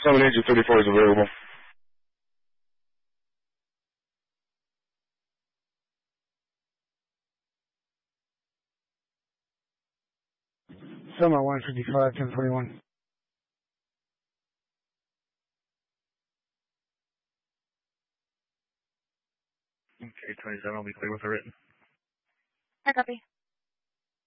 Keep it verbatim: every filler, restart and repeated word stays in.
seven agent thirty-four is available. Summer one fifty-five, ten forty-one. Okay, twenty-seven, I'll be clear with a written. I copy.